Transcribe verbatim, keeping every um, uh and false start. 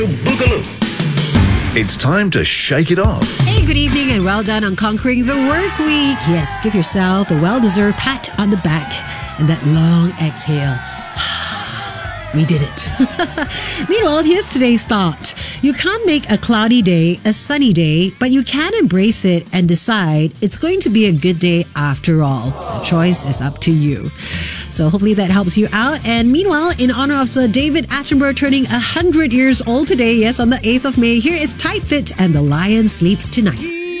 It's time to shake it off. Hey, good evening and well done on conquering the work week. Yes, give yourself a well-deserved pat on the back and that long exhale. We did it. Meanwhile, here's today's thought. You can't make a cloudy day a sunny day, but you can embrace it and decide it's going to be a good day after all. The choice is up to you. So hopefully that helps you out. And meanwhile, in honor of Sir David Attenborough turning one hundred years old today, yes, on the eighth of May, here is Tight Fit and The Lion Sleeps Tonight.